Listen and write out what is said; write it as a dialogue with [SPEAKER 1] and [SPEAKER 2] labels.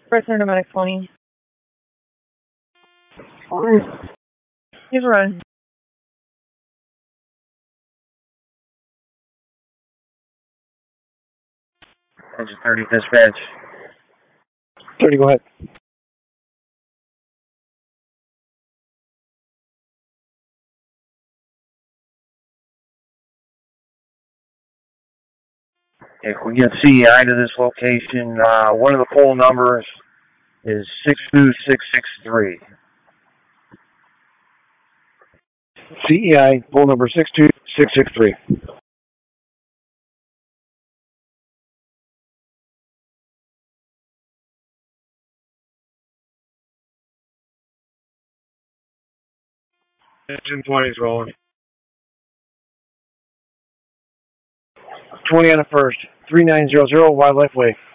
[SPEAKER 1] First Nomadic 20. He's running.
[SPEAKER 2] Engine 30 dispatch.
[SPEAKER 3] 30, go ahead.
[SPEAKER 2] If we get CEI to this location, one of the pole numbers is 62663.
[SPEAKER 3] CEI, pole number 62663.
[SPEAKER 4] Engine 20 is rolling.
[SPEAKER 3] 20 on the first. 3900 Wildlife Way.